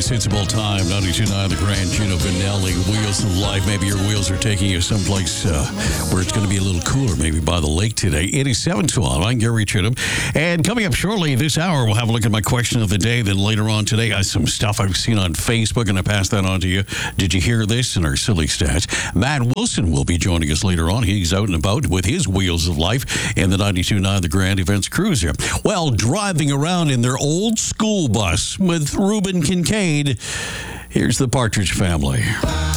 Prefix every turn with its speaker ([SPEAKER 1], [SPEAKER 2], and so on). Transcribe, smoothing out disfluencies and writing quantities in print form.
[SPEAKER 1] sensible time. 92.9 The Grand Juno Vanelli, Wheels of Life. Maybe your wheels are taking you someplace where it's going to be a little cooler, maybe by the lake today. It is 7:12. I'm Gary Chittum. And coming up shortly this hour, we'll have a look at my question of the day. Then later on today, some stuff I've seen on Facebook, and I pass that on to you. Did you hear this in our silly stats? Matt Wilson will be joining us later on. He's out and about with his Wheels of Life in the 92.9 The Grand Events Cruiser. Well, driving around in their old school bus with Reuben Kincaid. Here's the Partridge Family.